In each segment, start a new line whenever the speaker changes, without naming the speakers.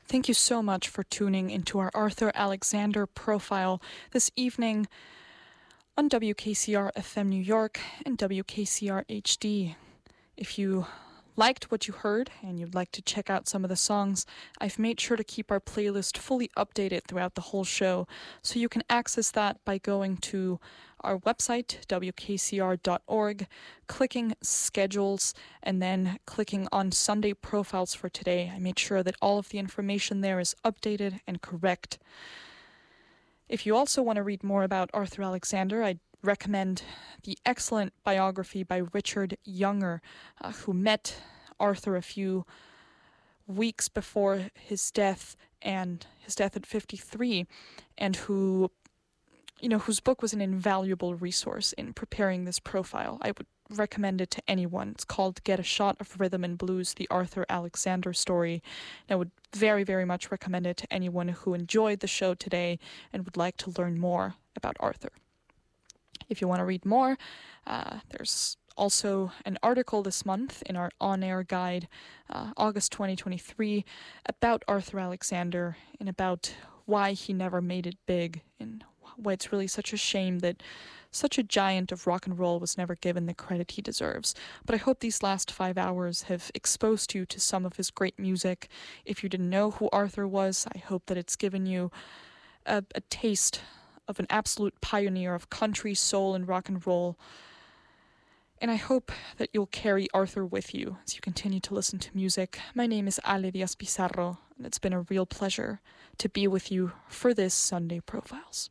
Thank you so much for tuning into our Arthur Alexander profile this evening on WKCR FM New York and WKCR HD. If you liked what you heard and you'd like to check out some of the songs, I've made sure to keep our playlist fully updated throughout the whole show, so you can access that by going to our website, wkcr.org, clicking schedules, and then clicking on Sunday profiles for today. I made sure that all of the information there is updated and correct. If you also want to read more about Arthur Alexander, I'd recommend the excellent biography by Richard Younger, who met Arthur a few weeks before his death at 53, and whose book was an invaluable resource in preparing this profile. I would recommend it to anyone. It's called Get a Shot of Rhythm and Blues, the Arthur Alexander Story. And I would very, very much recommend it to anyone who enjoyed the show today and would like to learn more about Arthur. If you want to read more, there's also an article this month in our on-air guide, August 2023, about Arthur Alexander and about why he never made it big and why it's really such a shame that such a giant of rock and roll was never given the credit he deserves. But I hope these last 5 hours have exposed you to some of his great music. If you didn't know who Arthur was, I hope that it's given you a taste of an absolute pioneer of country, soul, and rock and roll. And I hope that you'll carry Arthur with you as you continue to listen to music. My name is Ale Diaz Pizarro, and it's been a real pleasure to be with you for this Sunday Profiles.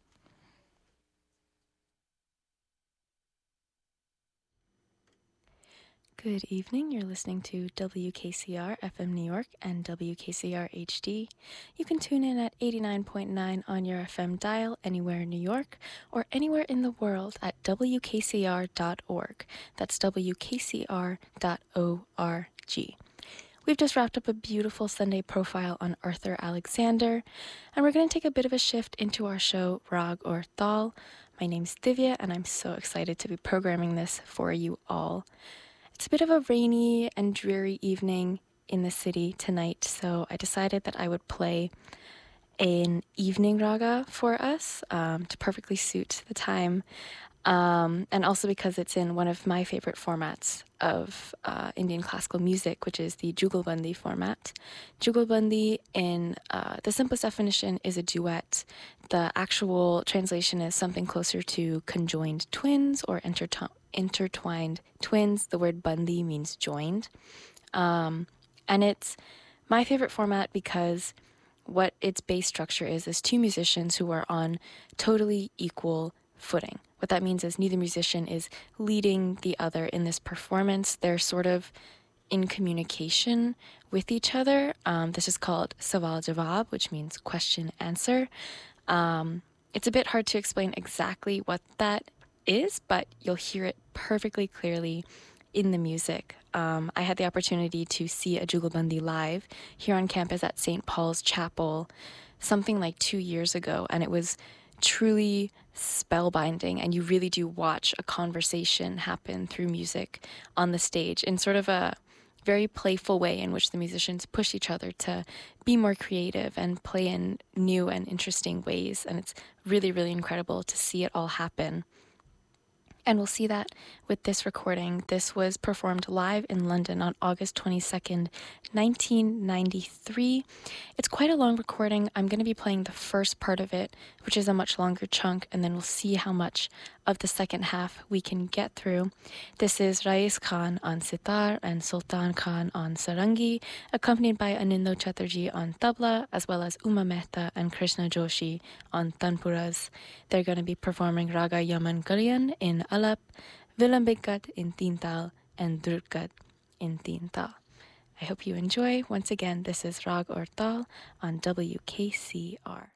Good evening. You're listening to WKCR FM New York and WKCR HD. You can tune in at 89.9 on your FM dial anywhere in New York or anywhere in the world at WKCR.org. That's WKCR.org. We've just wrapped up a beautiful Sunday profile on Arthur Alexander, and we're going to take a bit of a shift into our show, Rag or Tal. My name's Divya, and I'm so excited to be programming this for you all. It's a bit of a rainy and dreary evening in the city tonight, so I decided that I would play an evening raga for us to perfectly suit the time, and also because it's in one of my favorite formats of Indian classical music, which is the Jugalbandi format. Jugalbandi, in the simplest definition, is a duet. The actual translation is something closer to conjoined twins or intertwined twins. The word bandi means joined. And it's my favorite format because what its base structure is two musicians who are on totally equal footing. What that means is neither musician is leading the other in this performance. They're sort of in communication with each other. This is called Sawal Jawab, which means question answer. It's a bit hard to explain exactly what that is, but you'll hear it perfectly clearly in the music. I had the opportunity to see a Jugalbandi live here on campus at St. Paul's Chapel something like 2 years ago, and it was truly spellbinding, and you really do watch a conversation happen through music on the stage in sort of a very playful way in which the musicians push each other to be more creative and play in new and interesting ways, and it's really, really incredible to see it all happen. And we'll see that with this recording. This was performed live in London on August 22nd, 1993. It's quite a long recording. I'm going to be playing the first part of it, which is a much longer chunk, and then we'll see how much of the second half we can get through. This is Rais Khan on sitar and Sultan Khan on sarangi, accompanied by Anindo Chatterjee on tabla, as well as Uma Mehta and Krishna Joshi on tanpuras. They're going to be performing Raga Yaman Galian in Alap, Vilambigkat in Tintal, and Drutkat in Tintal. I hope you enjoy. Once again, this is Rag or Tal on WKCR.